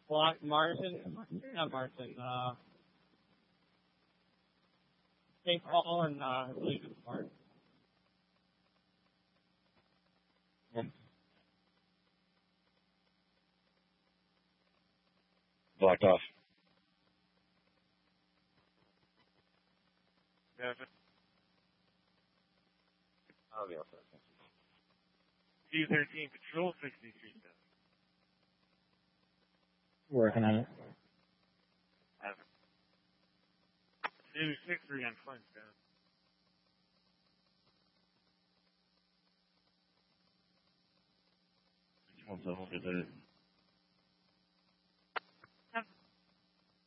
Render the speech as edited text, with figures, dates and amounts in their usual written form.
Martin, not Martin, St. Paul and, I believe it's Martin. Blocked off. Devin. I'll be all set. T-13, Patrol 63. Working on it. Evan. 263 on Flintstone. Which one's over there?